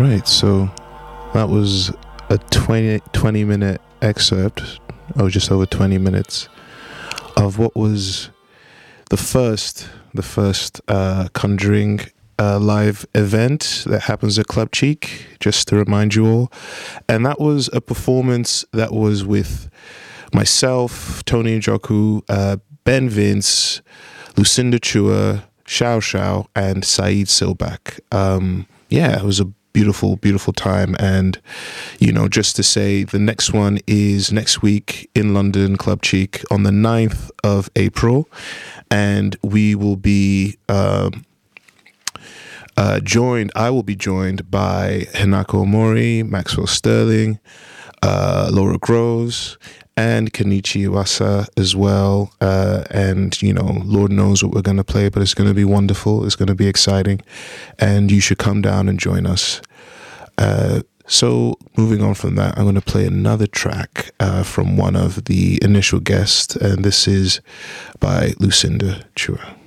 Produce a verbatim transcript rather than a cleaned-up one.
Right, so that was a twenty, twenty minute excerpt, or just over twenty minutes, of what was the first, the first uh, Conjuring uh, live event that happens at Club Cheek, just to remind you all. And that was a performance that was with myself, Tony Njoku, uh, Ben Vince, Lucinda Chua, Xiao Xiao, and Saeed Silbak. Um, yeah, it was a beautiful, beautiful time. And, you know, just to say, the next one is next week in London, Club Cheek, on the ninth of April. And we will be um, uh, joined, I will be joined by Hinako Omori, Maxwell Sterling, uh, Laura Groves, and Kenichi Iwasa as well. Uh, and, you know, Lord knows what we're going to play, but it's going to be wonderful. It's going to be exciting. And you should come down and join us. Uh, so moving on from that, I'm going to play another track uh, from one of the initial guests. And this is by Lucinda Chua.